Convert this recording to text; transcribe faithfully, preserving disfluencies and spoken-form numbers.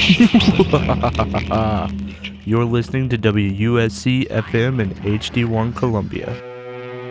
You're listening to W U S C F M and H D one Columbia.